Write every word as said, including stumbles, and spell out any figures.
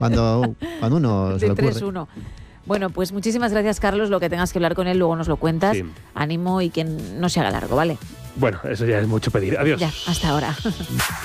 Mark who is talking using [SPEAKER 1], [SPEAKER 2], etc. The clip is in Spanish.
[SPEAKER 1] cuando, cuando uno se le ocurre.
[SPEAKER 2] tres uno. Bueno, pues muchísimas gracias, Carlos. Lo que tengas que hablar con él, luego nos lo cuentas.
[SPEAKER 3] Sí.
[SPEAKER 2] Ánimo y que no se haga largo, ¿vale?
[SPEAKER 3] Bueno, eso ya es mucho pedir. Adiós.
[SPEAKER 2] Ya, hasta ahora.